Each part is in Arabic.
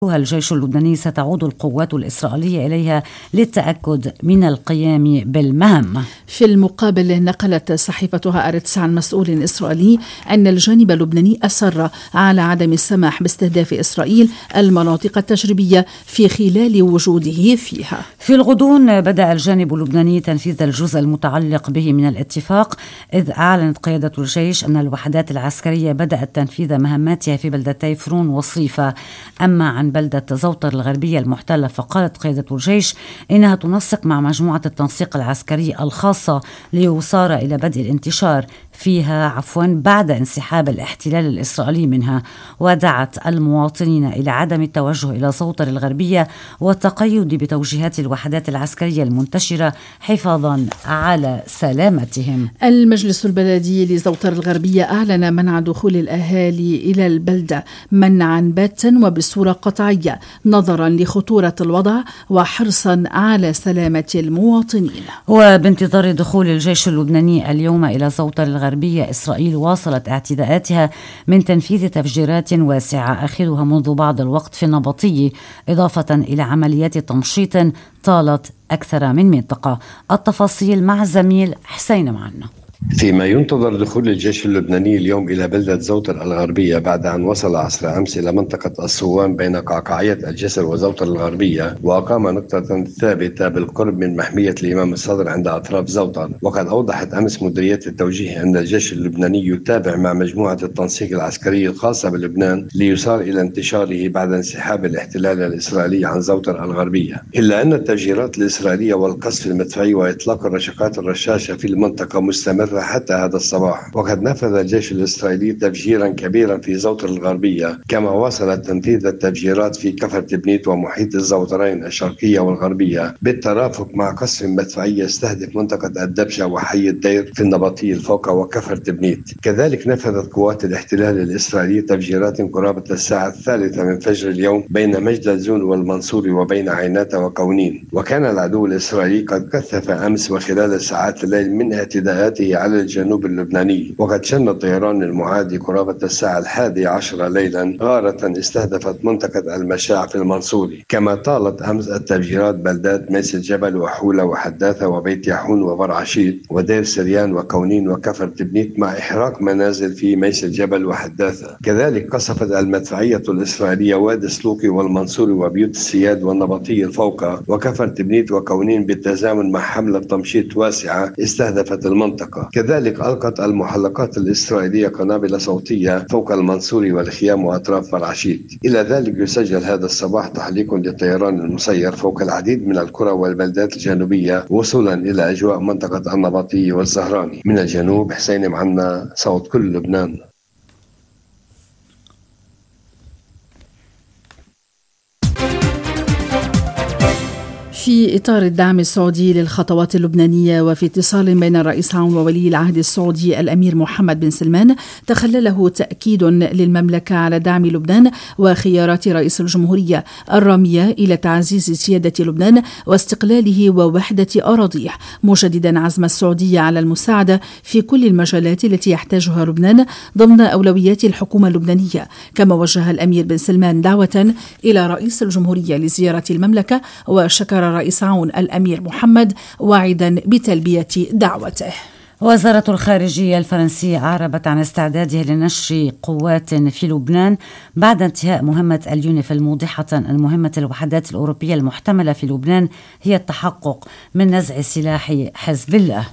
الجيش اللبناني ستعود القوات الإسرائيلية إليها للتأكد من القيام بالمهام. في المقابل نقلت صحيفة هآرتس عن مسؤول إسرائيلي أن الجانب اللبناني أصر على عدم السماح باستهداف إسرائيل المناطق التجريبية في خلال وجوده فيها. في الغضون بدأ الجانب اللبناني تنفيذ الجزء المتعلق به من الاتفاق، إذ أعلنت قيادة الجيش أن الوحدات العسكرية بدأت تنفيذ مهماتها في بلدتي فرون وصريفة. أما عن بلدة زوطر الغربية المحتلة فقالت قيادة الجيش إنها تنسق مع مجموعة التنسيق العسكري الخاصة ليصار إلى بدء الانتشار فيها بعد انسحاب الاحتلال الإسرائيلي منها، ودعت المواطنين إلى عدم التوجه إلى زوطر الغربية والتقيد بتوجيهات الوحدات العسكرية المنتشرة حفاظا على سلامتهم. المجلس البلدي لزوطر الغربية أعلن منع دخول الأهالي إلى البلدة منعا باتا وبصورة قطعية نظرا لخطورة الوضع وحرصا على سلامة المواطنين. وبانتظار دخول الجيش اللبناني اليوم إلى زوطر الغربية، إسرائيل واصلت اعتداءاتها من تنفيذ تفجيرات واسعة آخرها منذ بعض الوقت في النبطي، إضافة إلى عمليات تمشيط طالت أكثر من منطقة. التفاصيل مع الزميل حسين معنا. فيما ينتظر دخول الجيش اللبناني اليوم إلى بلدة زوطر الغربية بعد أن وصل عصر أمس إلى منطقة الصوان بين قعقاعية الجسر وزوطر الغربية، وأقام نقطة ثابتة بالقرب من محمية الإمام الصدر عند أطراف زوطر. وقد أوضحت أمس مديرية التوجيه أن الجيش اللبناني يتابع مع مجموعة التنسيق العسكري الخاصة بلبنان ليصار إلى انتشاره بعد انسحاب الاحتلال الإسرائيلي عن زوطر الغربية، إلا أن التفجيرات الإسرائيلية والقصف المدفعي وإطلاق الرشقات الرشاشة في المنطقة مستمر حتى هذا الصباح. وقد نفذ الجيش الإسرائيلي تفجيرا كبيرا في زوطر الغربية، كما واصل تنفيذ التفجيرات في كفر تبنيت ومحيط الزوطرين الشرقية والغربية بالترافق مع قصف مدفعي يستهدف منطقة الدبشة وحي الدير في النبطي الفوقة وكفر تبنيت. كذلك نفذت قوات الاحتلال الإسرائيلي تفجيرات قرابة الساعة 3 من فجر اليوم بين مجدلزون والمنصوري وبين عينات وكونين. وكان العدو الإسرائيلي قد كثف أمس وخلال ساعات الليل من اعتداءاته على الجنوب اللبناني، وقد شن الطيران المعادي قرابة الساعة 11 ليلا غارة استهدفت منطقة المشاع في المنصوري. كما طالت أمس التفجيرات بلدات ميس الجبل وحولة وحداثة وبيت يحون وبرعشيد ودير سريان وكونين وكفر تبنيت، مع إحراق منازل في ميس الجبل وحداثة. كذلك قصفت المدفعية الإسرائيلية وادي سلوكي والمنصوري وبيوت السياد والنبطي الفوقة وكفر تبنيت وكونين بالتزامن مع حملة تمشيط واسعة استهدفت المنطقة. كذلك ألقت المحلقات الإسرائيلية قنابل صوتية فوق المنصوري والخيام وأطراف برعشيد. إلى ذلك يسجل هذا الصباح تحليق للطيران المسير فوق العديد من القرى والبلدات الجنوبية وصولا إلى أجواء منطقة النبطي والزهراني. من الجنوب حسين معنا، صوت كل لبنان. في إطار الدعم السعودي للخطوات اللبنانية وفي اتصال بين الرئيس عون وولي العهد السعودي الأمير محمد بن سلمان، تخلله تأكيد للمملكة على دعم لبنان وخيارات رئيس الجمهورية الرامية إلى تعزيز سيادة لبنان واستقلاله ووحدة أراضيه، مشددا عزم السعودية على المساعدة في كل المجالات التي يحتاجها لبنان ضمن أولويات الحكومة اللبنانية. كما وجه الأمير بن سلمان دعوة إلى رئيس الجمهورية لزيارة المملكة، وشكر الرئيس عون الأمير محمد واعدا بتلبية دعوته. وزارة الخارجية الفرنسية أعربت عن استعدادها لنشر قوات في لبنان بعد انتهاء مهمة اليونيفيل، موضحة أن مهمة الوحدات الأوروبية المحتملة في لبنان هي التحقق من نزع سلاح حزب الله.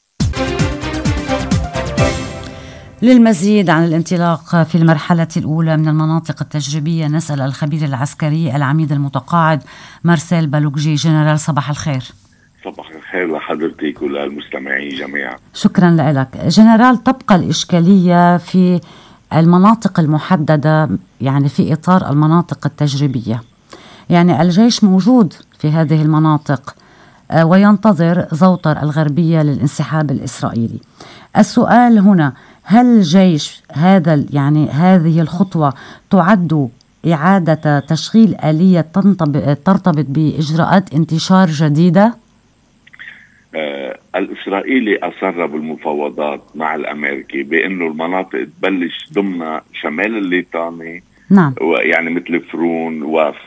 للمزيد عن الانطلاق في المرحلة الأولى من المناطق التجريبية نسأل الخبير العسكري العميد المتقاعد مارسيل بالوجي. جنرال صباح الخير. صباح الخير لحضرتك وللمستمعين جميعا. شكرا لك جنرال. تبقى الإشكالية في المناطق المحددة، يعني في إطار المناطق التجريبية، يعني الجيش موجود في هذه المناطق وينتظر زوطر الغربية للانسحاب الإسرائيلي. السؤال هنا، هل الجيش هذه الخطوة تعد إعادة تشغيل آلية ترتبط بإجراءات انتشار جديدة؟ الإسرائيلي أصر بالمفاوضات مع الأمريكي بأنه المناطق تبلش ضمن شمال الليطاني نعم. يعني مثل فرون